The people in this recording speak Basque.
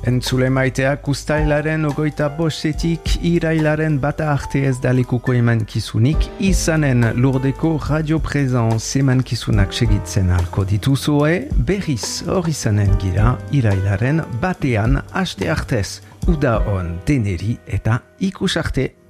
Entzule maiteak ustailaren 25etik irailaren 1 arte ez dalekuko emankizunik izanen Lurdeko Radio Presence emankizunak segitzen halko dituzue, berriz hor izanen gira irailaren 1 aste artez. Uda on deneri eta ikus arte.